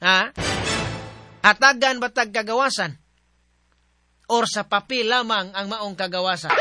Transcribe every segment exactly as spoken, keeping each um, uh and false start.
Ha? Hatagan batag kagawasan? Or sa papel lamang ang maong kagawasan?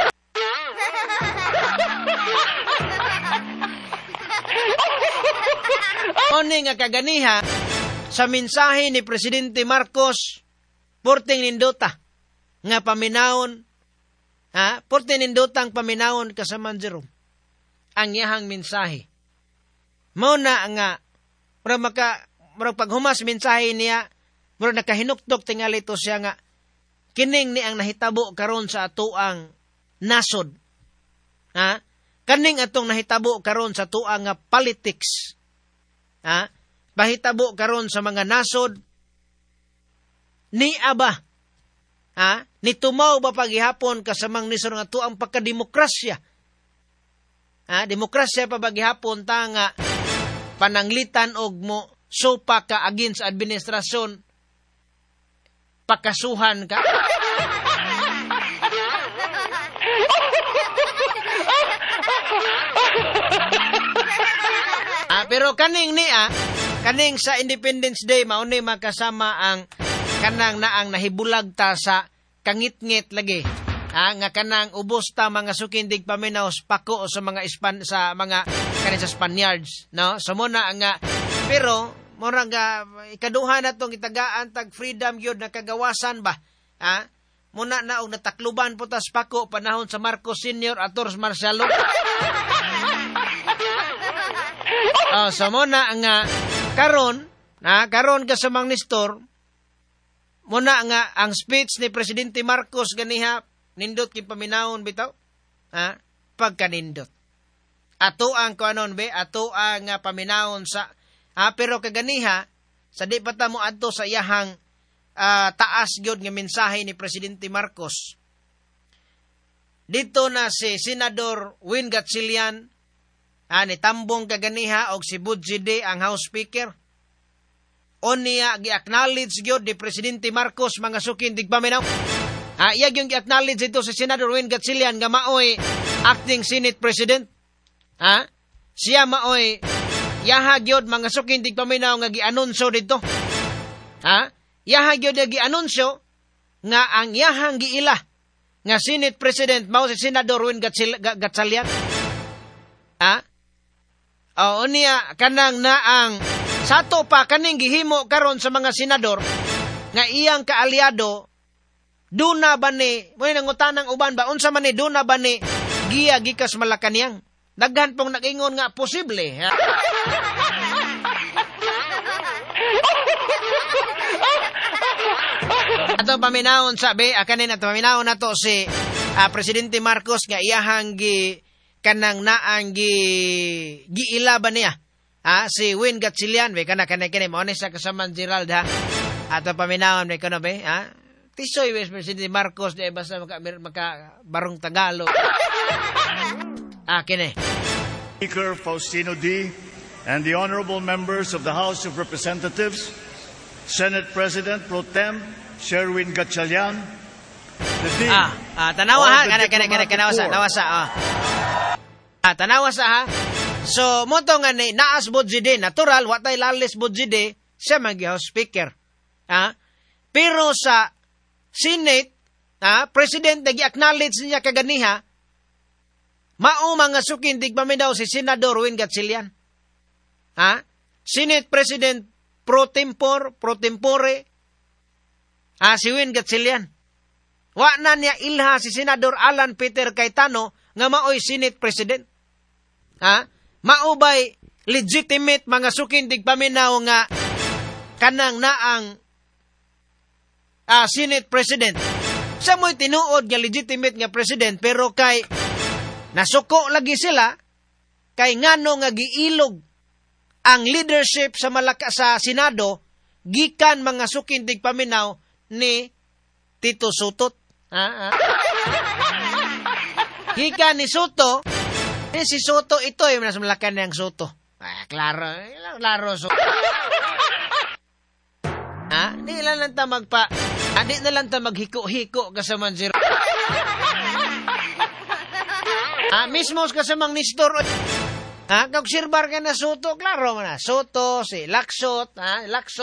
Oni nga kaganiha sa mensahe ni Presidente Marcos porting nindota nga paminawon, ha? Porting nindotang paminawon kasaman Jerome ang iyahang mensahe. Mao na nga mura maka mura paghumas mensahe niya, mura nakahinuktok tingali to siya nga kining ni ang nahitabo karon sa atoang nasod. Ha? Kaning atong nahitabo karon sa tuang nga politics. Ha? Pahitabo karon sa mga nasod ni aba. Ha? Ni tumaw ba paghihapon kasamang nisod nga tuang pagkademokrasya. Ha? Demokrasya pa paghihapon ta nga pananglitan og mo sopa ka against administrasyon pakasuhan ka. Ah, pero kaning ni ah, kaning sa Independence Day mao ni makasama ang kanang naang nahibulag ta sa kangit-ngit lagi. Ah, nga kanang ubos ta mga sukindig paminaw pako sa mga Ispan sa mga kanin sa Spaniards, no? So mo na nga pero mura nga ikaduha na tong itagaan tag freedom gyud na kagawasan ba? Ha? Muna na og natakluban po tas pako panahon sa Marcos Senior at Torres Marcialo. Oh, so muna nga karon, na karon ka sa mang Nestor, muna nga ang speech ni Presidente Marcos ganiha nindot kin paminawon bitaw. Ha? Pagkanindot. Ato ang kuanon be, ato ang uh, paminawon sa ha, pero kaganiha sa di pa ta mo adto sa iyahang uh, taas gyud nga mensahe ni Presidente Marcos. Dito na si Senador Win Gatchalian, ah, ni tambong kaganiha og si Budjide ang House Speaker. O niya gi-acknowledge gyud ni Presidente Marcos mga sukin digpaminaw. Ah, iya gyud gi-acknowledge ito si Senador Win Gatchalian nga maoy acting Senate President. Ha? Siya maoy yaha gyud mga sukin digpaminaw nga gi-anunsyo dito. Ha? Yaha gyud nga gi-anunsyo nga ang yahang giila nga Senate President mao si Senador Win Gatchalian. Ha? O niya kanang naang sato pa kaning gihimo karon sa mga senador nga iyang kaalyado duna ba ni mo nangutanang uban ba unsa man ni duna ba ni giya gikas Malacañang. Daghan pong nagingon nga posible. Ha? Ato paminawon sabi akanin ato paminawon nato si uh, Presidente Marcos nga iyahang gi kanang naang gi giila ba niya ha si Win Gatchalian be kana kana kini mo ni sa kasaman Gerald ha ato paminawon be kuno be ha tisoy Vice President Marcos di basta maka, maka barong Tagalog ah kini Speaker Faustino D. and the honorable members of the House of Representatives, Senate President Pro Tem Sherwin Gatchalian, the Dean ah, ah tanawa ha kana kana kana kanawasa nawasa ah Ah, tanawa sa ha. So, mo to nga ni naas Budjide, natural, watay lalis Budjide, siya mag-House Speaker. Ha? Pero sa Senate, ha, President, nag-acknowledge niya kaganiha, mao mga sukin, digpamin daw si Senador Win Gatchalian. Ha? Senate President pro tempore, pro tempore, ha, si Win Gatchalian. Wa na niya ilha si Senador Alan Peter Cayetano, nga maoy Senate President. Ha? Maubay legitimate mga sukin digpaminaw nga kanang naang uh, Senate President. Sa mo'y tinuod nga legitimate nga President pero kay nasuko lagi sila kay ngano nga giilog ang leadership sa Malaka sa Senado gikan mga sukin digpaminaw ni Tito Sotot. Ha? Ha? Gikan ni Soto. Eh, si Soto, ito yung mas malakan niyang Soto. Ah, klaro. Klaro, Soto. Ha? Di lang lang ta magpa... Ah, di na lang ta maghiko-hiko kasamang zero. Ah, mismo kasamang Nestor. Ha? Kag sirbar ka na Soto, klaro man na. Soto, si Laksot, ha? Laksot.